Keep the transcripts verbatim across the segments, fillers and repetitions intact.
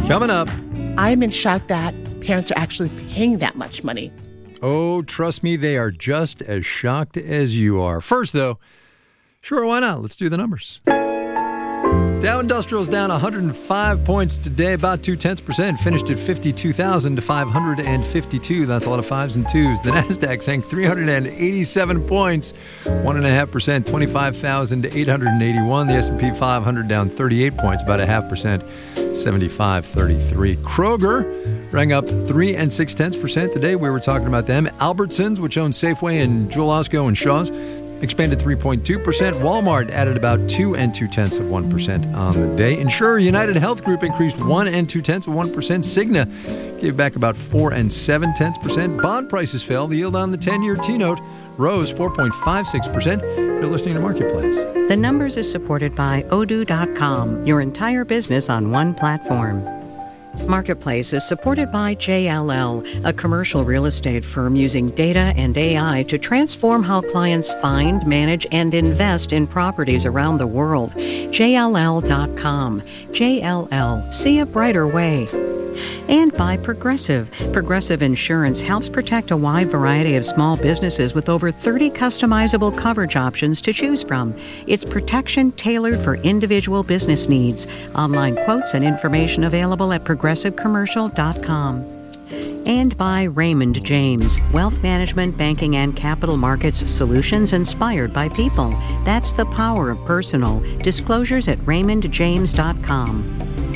Coming up. I'm in shock that parents are actually paying that much money. Oh, trust me, they are just as shocked as you are. First, though, sure, why not? Let's do the numbers. Dow Industrial's down one hundred five points today, about two-tenths percent. Finished at fifty-two thousand five hundred fifty-two. That's a lot of fives and twos. The Nasdaq sank three hundred eighty-seven points, one point five percent, twenty-five thousand eight hundred eighty-one. The S and P five hundred down thirty-eight points, about a half percent, seventy-five thirty-three. Kroger rang up three and six tenths percent today. We were talking about them. Albertsons, which owns Safeway and Jewel Osco and Shaw's, expanded three point two percent. Walmart added about two and two tenths of one percent on the day. Insurer United Health Group increased one and two tenths of one percent. Cigna gave back about four and seven tenths percent. Bond prices fell. The yield on the ten-year T-note rose four point five six percent. You're listening to Marketplace. The Numbers is supported by Odoo dot com, your entire business on one platform. Marketplace is supported by J L L, a commercial real estate firm using data and A I to transform how clients find, manage, and invest in properties around the world. J L L dot com. J L L. See a brighter way. And by Progressive. Progressive Insurance helps protect a wide variety of small businesses with over thirty customizable coverage options to choose from. It's protection tailored for individual business needs. Online quotes and information available at progressive commercial dot com. And by Raymond James, wealth management, banking, and capital markets solutions inspired by people. That's the power of personal. Disclosures at raymond james dot com.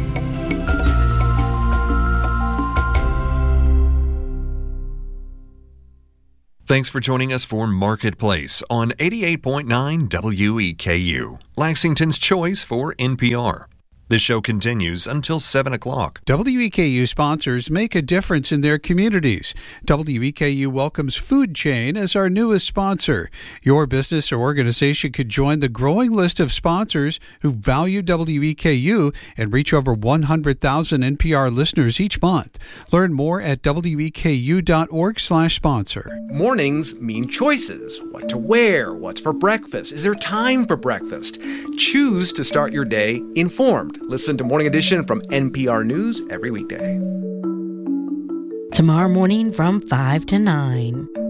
Thanks for joining us for Marketplace on eighty-eight point nine W E K U, Lexington's choice for N P R. This show continues until seven o'clock. W E K U sponsors make a difference in their communities. W E K U welcomes Food Chain as our newest sponsor. Your business or organization could join the growing list of sponsors who value W E K U and reach over one hundred thousand N P R listeners each month. Learn more at W E K U dot org slash sponsor. Mornings mean choices. What to wear, what's for breakfast. Is there time for breakfast? Choose to start your day informed. Listen to Morning Edition from N P R News every weekday. Tomorrow morning from five to nine.